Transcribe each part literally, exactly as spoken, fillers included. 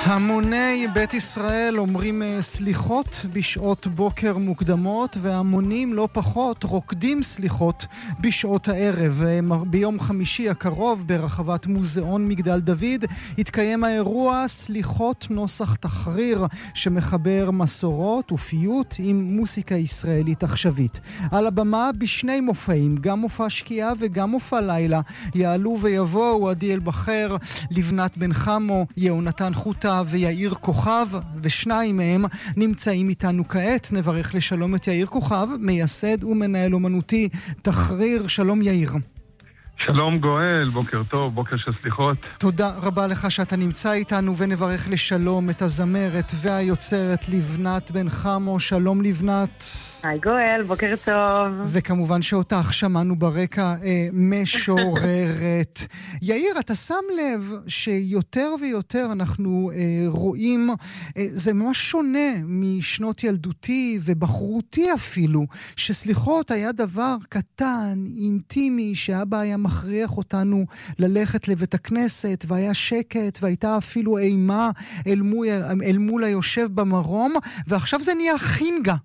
המוני בית ישראל אומרים סליחות בשעות בוקר מוקדמות, והמונים לא פחות רוקדים סליחות בשעות הערב. ביום חמישי הקרוב ברחבת מוזיאון מגדל דוד יתקיים האירוע סליחות נוסח תחריר, שמחבר מסורות ופיוט עם מוסיקה ישראלית עכשווית. על הבמה בשני מופעים, גם מופע שקיעה וגם מופע לילה, יעלו ויבואו עדי אלבחר, לבנת בן חמו, יהונתן חוטה ויאיר כוכב, ושניים מהם נמצאים איתנו כעת. נברך לשלום את יאיר כוכב, מייסד ומנהל אומנותי תחריר. שלום יאיר. שלום גואל, בוקר טוב, בוקר של סליחות. תודה רבה לך שאתה נמצא איתנו, ונברך לשלום את הזמרת והיוצרת לבנת בן חמו. שלום לבנת. היי גואל, בוקר טוב. וכמובן שאותך שמענו ברקע אה, משוררת. יאיר, אתה שם לב שיותר ויותר אנחנו אה, רואים, אה, זה ממש שונה משנות ילדותי ובחרותי אפילו, שסליחות היה דבר קטן, אינטימי, שאבא היה מכריח אותנו ללכת לבית הכנסת, והיה שקט, והייתה אפילו אימה אל מול, אל מול היושב במרום, ועכשיו זה נהיה חינגה.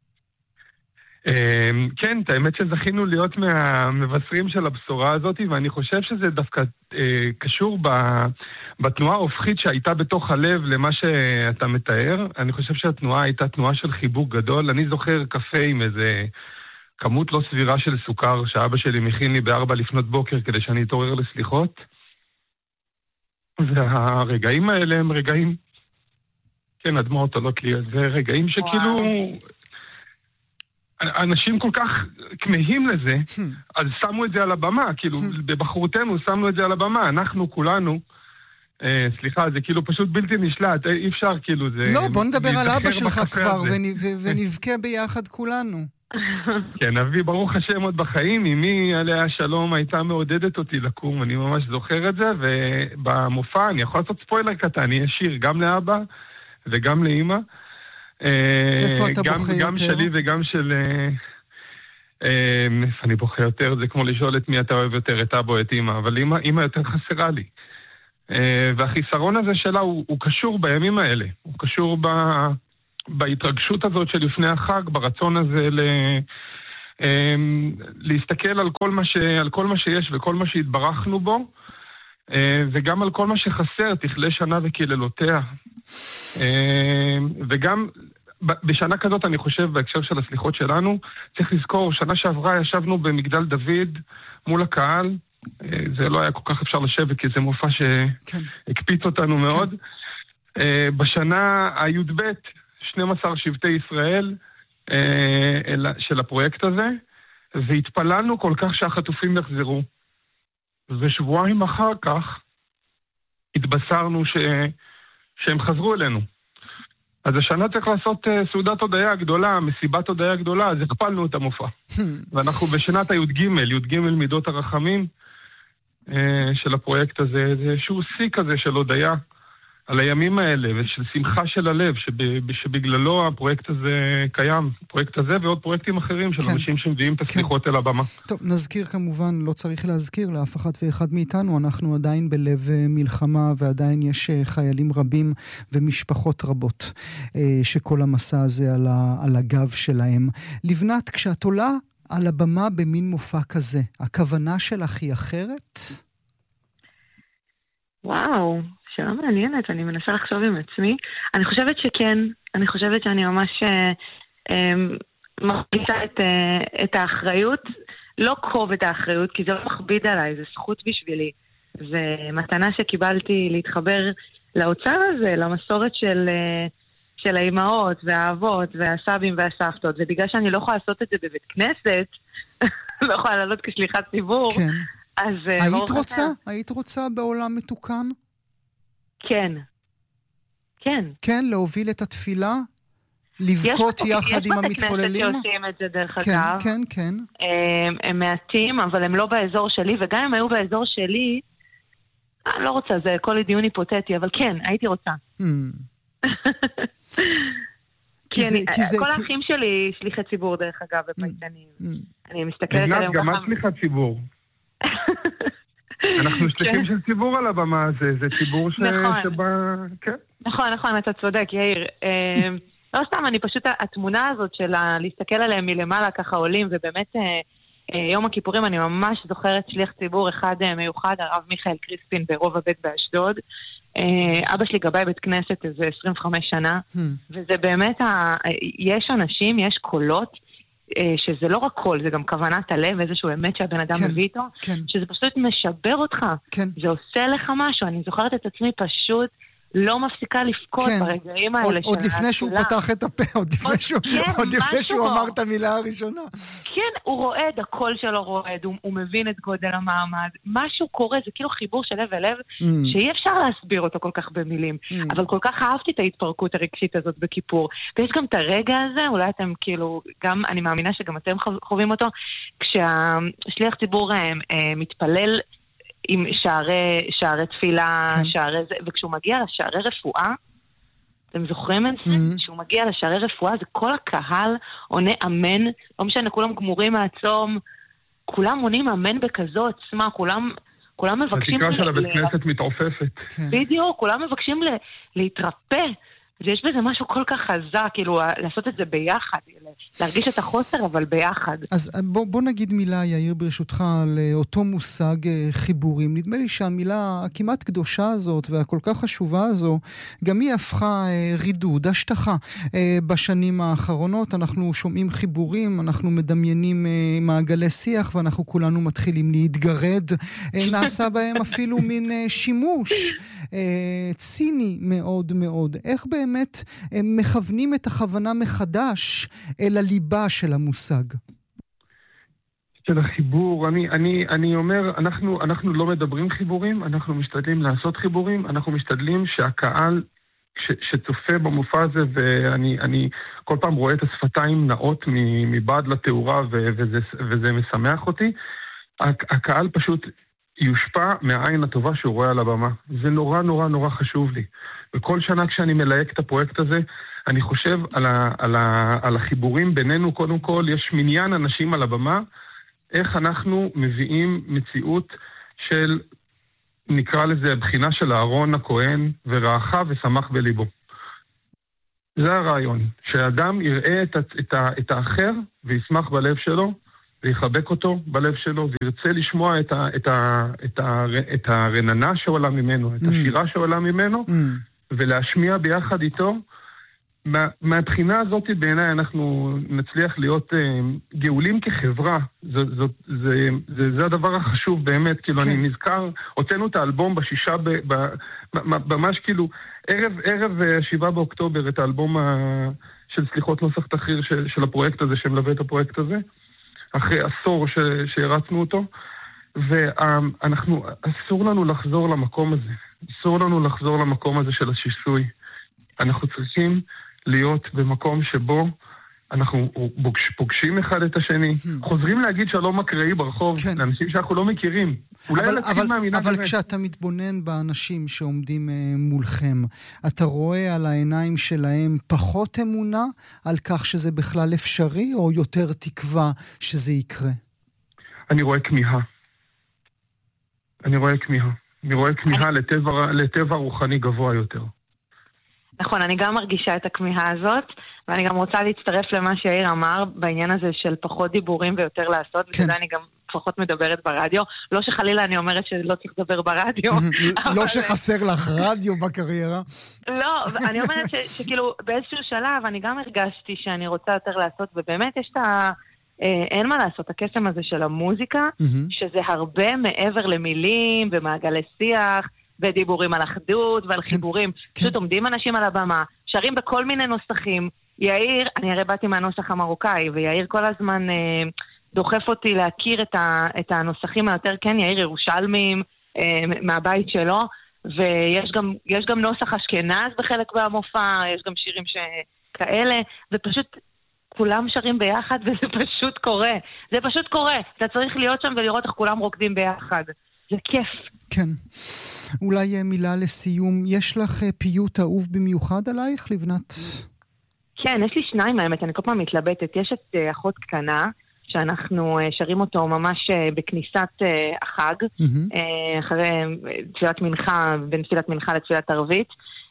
כן, האמת שזכינו להיות מהמבשרים של הבשורה הזאת, ואני חושב שזה דווקא קשור בתנועה ההופכית שהייתה בתוך הלב למה שאתה מתאר. אני חושב שהתנועה הייתה תנועה של חיבוק גדול. אני זוכר קפה עם איזה כמות לא סבירה של סוכר שאבא שלי מכין לי בארבע לפנות בוקר כדי שאני אתעורר לסליחות. והרגעים האלה הם רגעים, כן, הדמעות עולות לי, זה רגעים שכאילו אנשים כל כך כמהים לזה, אז שמו את זה על הבמה, כאילו בבחורותנו שמנו את זה על הבמה, אנחנו כולנו, סליחה, זה כאילו פשוט בלתי נשלט, אי אפשר כאילו זה... לא, בוא נדבר על אבא שלך כבר ונבכה ביחד כולנו. כן, אבי ברוך השם עוד בחיים, אמי עליה השלום הייתה מעודדת אותי לקום, אני ממש זוכר את זה, ובמופע אני יכול לעשות ספוילר קטן, יש שיר גם לאבא וגם לאמא. איפה אתה גם, בוכה גם יותר? שלי וגם של... איפה אני בוכה יותר? זה כמו לשאול את מי אתה אוהב יותר, את אבא או את אמא, אבל אמא, אמא יותר חסרה לי. והחיסרון הזה שלה הוא, הוא קשור בימים האלה, הוא קשור ב... בהתרגשות הזאת של לפני החג, ברצון הזה ל... להסתכל על כל מה ש... על כל מה שיש וכל מה שהתברכנו בו, וגם על כל מה שחסר, תכלה שנה וקללותיה. וגם בשנה כזאת, אני חושב, בהקשר של הסליחות שלנו, צריך לזכור, שנה שעברה ישבנו במגדל דוד מול הקהל, זה לא היה כל כך אפשר לשבת, כי זה מופע שהקפיץ אותנו מאוד. בשנה הי"ב, שנים עשר שבטי ישראל של הפרויקט הזה, והתפללנו כל כך שהחטופים יחזרו. ושבועיים אחר כך התבשרנו ש... שהם חזרו אלינו. אז השנה צריך לעשות סעודת הודיה גדולה, מסיבת הודיה גדולה, אז הכפלנו את המופע. ואנחנו בשנת הי"ג, י"ג מידות הרחמים של הפרויקט הזה, זה איזשהו שיא כזה של הודיה. על הימים האלה, ושל שמחה של הלב, שב, שבגללו הפרויקט הזה קיים, הפרויקט הזה ועוד פרויקטים אחרים של כן. אנשים שמביאים את הסליחות כן. אל הבמה. טוב, נזכיר כמובן, לא צריך להזכיר לאף אחת ואחד מאיתנו, אנחנו עדיין בלב מלחמה, ועדיין יש חיילים רבים ומשפחות רבות, שכל המסע הזה על, ה, על הגב שלהם. לבנת, כשאת עולה על הבמה במין מופע כזה, הכוונה שלך היא אחרת? וואו. שאלה מעניינת, אני מנסה לחשוב עם עצמי. אני חושבת שכן, אני חושבת שאני ממש אה, אה, מרגישה את, אה, את האחריות, לא כוב את האחריות, כי זה לא מכביד עליי, זה זכות בשבילי. זה מתנה שקיבלתי להתחבר לאוצר הזה, למסורת של, אה, של האימהות והאבות והסבים והסבתות, ובגלל שאני לא יכולה לעשות את זה בבית כנסת, לא יכולה לעלות כשליחת ציבור, כן. אז... היית רוצה? היית רוצה בעולם מתוקן? כן. כן. כן, להוביל את התפילה? לבכות יחד עם המתפוללים? יש בתי כנסת שעושים את זה דרך כן, אגב. כן, כן. הם, הם מעטים, אבל הם לא באזור שלי, וגם אם היו באזור שלי, אני לא רוצה, זה כל דיון היפותטי, אבל כן, הייתי רוצה. כל האחים שלי שליחי ציבור דרך אגב, בפייטנים. אני מסתכלת עליהם גם את שליחת ציבור. אנחנו שליחים של ציבור על הבמה הזה, זה ציבור שבא, כן. נכון, נכון, אתה צודק, יאיר. לא סתם, אני פשוט, התמונה הזאת של להסתכל עליהם מלמעלה ככה עולים, ובאמת יום הכיפורים אני ממש זוכרת שליח ציבור אחד מיוחד, הרב מיכאל קריספין ברובע ב' באשדוד. אבא שלי גבאי בית כנסת איזה עשרים וחמש שנה, וזה באמת, יש אנשים, יש קולות, שזה לא רק קול, זה גם כוונת הלב, איזשהו אמת שהבן אדם מביא איתו, שזה פשוט משבר אותך, זה עושה לך משהו, אני זוכרת את עצמי פשוט, לא מפסיקה לפקוד ברגעים האלה. עוד לפני שהוא פתח את הפה, עוד לפני שהוא אמר את המילה הראשונה. כן, הוא רועד, הקול שלו רועד, הוא מבין את גודל המעמד. משהו קורה, זה כאילו חיבור של לב ולב, שאי אפשר להסביר אותו כל כך במילים. אבל כל כך אהבתי את ההתפרקות הרגשית הזאת בכיפור. ויש גם את הרגע הזה, אולי אתם כאילו, גם, אני מאמינה שגם אתם חווים אותו, כשהשליח ציבור מתפלל, עם שערי, שערי תפילה, כן. שערי זה, וכשהוא מגיע לשערי רפואה, אתם זוכרים את זה? Mm-hmm. כשהוא מגיע לשערי רפואה, זה כל הקהל עונה אמן, לא משנה, כולם גמורים מהצום, כולם עונים אמן בכזו עצמה, כולם, כולם מבקשים... התקרה של הבית כנסת מתעופפת. כן. בדיוק, כולם מבקשים ל, להתרפא, ויש בזה משהו כל כך חזק, כאילו, לעשות את זה ביחד, להרגיש את החוסר, אבל ביחד. אז בוא, בוא נגיד מילה, יאיר, ברשותך, על אותו מושג חיבורים. נדמה לי שהמילה הכמעט קדושה הזאת, והכל כך חשובה הזו, גם היא הפכה רידוד, השטחה. בשנים האחרונות אנחנו שומעים חיבורים, אנחנו מדמיינים מעגלי שיח, ואנחנו כולנו מתחילים להתגרד. נעשה בהם אפילו מין שימוש ציני מאוד מאוד. איך באמת מכוונים את הכוונה מחדש אל הליבה של המושג? של החיבור, אני, אני, אני אומר, אנחנו, אנחנו לא מדברים חיבורים, אנחנו משתדלים לעשות חיבורים, אנחנו משתדלים שהקהל ש, שצופה במופע הזה, ואני, אני כל פעם רואה את השפתיים נאות מבעד לתאורה, ו, וזה, וזה משמח אותי, הקהל פשוט יושפע מהעין הטובה שהוא רואה על הבמה. זה נורא נורא נורא חשוב לי. וכל שנה כשאני מלהק את הפרויקט הזה, אני חושב על, ה, על, ה, על החיבורים בינינו, קודם כל, יש מניין אנשים על הבמה, איך אנחנו מביאים מציאות של, נקרא לזה, בחינה של אהרון הכהן, ורעך ושמח בליבו. זה הרעיון, שהאדם יראה את, את, את האחר וישמח בלב שלו, ויחבק אותו בלב שלו, וירצה לשמוע את, ה, את, ה, את, ה, את הרננה שעולה ממנו, את השירה שעולה ממנו, ולהשמיע ביחד איתו. מה, מהבחינה הזאת בעיניי אנחנו נצליח להיות uh, גאולים כחברה. זה, זה, זה, זה, זה הדבר החשוב באמת. כאילו אני נזכר, הוצאנו את האלבום בשישה, ב, ב, ממש כאילו, ערב, ערב השבעה באוקטובר, את האלבום ה, של סליחות נוסח תחיר של, של הפרויקט הזה, שמלווה את הפרויקט הזה, אחרי עשור ש, שהרצנו אותו, ואנחנו, אסור לנו לחזור למקום הזה. אסור לנו לחזור למקום הזה של השיסוי. אנחנו צריכים להיות במקום שבו אנחנו פוגשים אחד את השני, חוזרים להגיד שלום אקראי ברחוב, לאנשים שאנחנו לא מכירים. אבל כשאתה מתבונן באנשים שעומדים מולכם, אתה רואה על העיניים שלהם פחות אמונה על כך שזה בכלל אפשרי, או יותר תקווה שזה יקרה? אני רואה כמיהה. אני רואה כמיהה. אני רואה כמיהה לטבע רוחני גבוה יותר. נכון, אני גם מרגישה את הכמיהה הזאת, ואני גם רוצה להצטרף למה שיאיר אמר בעניין הזה של פחות דיבורים ויותר לעשות, כן. ובגלל אני גם פחות מדברת ברדיו. לא שחלילה אני אומרת שלא צריך לדבר ברדיו. לא שחסר לך רדיו בקריירה. לא, אני אומרת ש, שכאילו באיזשהו שלב אני גם הרגשתי שאני רוצה יותר לעשות, ובאמת יש את ה... אין מה לעשות, הקסם הזה של המוזיקה, שזה הרבה מעבר למילים ומעגלי שיח, ודיבורים על אחדות ועל חיבורים. פשוט עומדים אנשים על הבמה, שרים בכל מיני נוסחים. יאיר, אני הרי באתי מהנוסח המרוקאי, ויאיר כל הזמן דוחף אותי להכיר את הנוסחים היותר, כן, יאיר ירושלמים מהבית שלו, ויש גם, יש גם נוסח אשכנז בחלק מהמופע, יש גם שירים שכאלה, ופשוט כולם שרים ביחד, וזה פשוט קורה. זה פשוט קורה. אתה צריך להיות שם ולראות איך כולם רוקדים ביחד. זה כיף. כן. אולי מילה לסיום. יש לך פיוט אהוב במיוחד עלייך, לבנת? כן, יש לי שניים האמת, אני כל פעם מתלבטת. יש את אחות קטנה, שאנחנו שרים אותו ממש בכניסת החג, אחרי תפילת מנחה, בין תפילת מנחה לתפילת ערבית.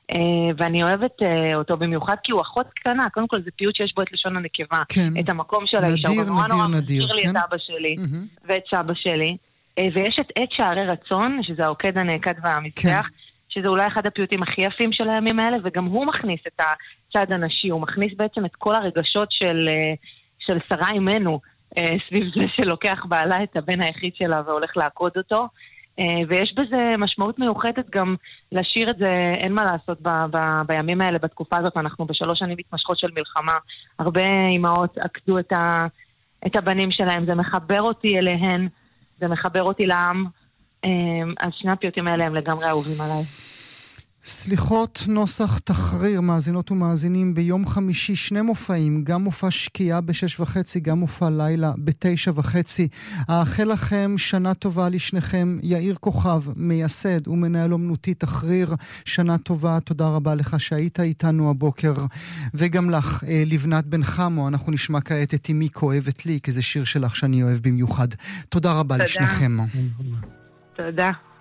ואני אוהבת אותו במיוחד כי הוא אחות קטנה, קודם כל זה פיוט שיש בו את לשון הנקבה, כן. את המקום של האישה, נדיר, הוא נורא נדיר, נורא נדיר, מזכיר לי כן? את אבא שלי Mm-hmm. ואת סבא שלי, ויש את עת שערי רצון, שזה העוקד הנעקד והמזבח, כן. שזה אולי אחד הפיוטים הכי יפים של הימים האלה, וגם הוא מכניס את הצד הנשי, הוא מכניס בעצם את כל הרגשות של, של שרה אימנו, סביב זה שלוקח בעלה את הבן היחיד שלה והולך לעקוד אותו, ויש בזה משמעות מיוחדת גם לשיר את זה, אין מה לעשות ב, ב, בימים האלה, בתקופה הזאת, אנחנו בשלוש שנים מתמשכות של מלחמה, הרבה אמהות עקדו את, ה, את הבנים שלהם, זה מחבר אותי אליהן, זה מחבר אותי לעם, אז שני הפיוטים האלה הם לגמרי אהובים עליי. סליחות נוסח תחריר, מאזינות ומאזינים, ביום חמישי שני מופעים, גם מופע שקיעה בשש וחצי, גם מופע לילה בתשע וחצי. האחל לכם שנה טובה לשניכם, יאיר כוכב, מייסד ומנהל אומנותי תחריר, שנה טובה, תודה רבה לך שהיית איתנו הבוקר, וגם לך, לבנת בן חמו, אנחנו נשמע כעת את אמי כואבת לי, כי זה שיר שלך שאני אוהב במיוחד. תודה רבה תודה. לשניכם. תודה.